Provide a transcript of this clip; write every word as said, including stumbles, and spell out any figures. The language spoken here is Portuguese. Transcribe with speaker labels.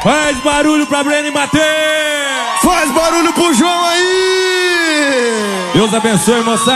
Speaker 1: Faz barulho pra Breno e Matheus!
Speaker 2: Faz barulho pro João aí!
Speaker 1: Deus abençoe, moçada!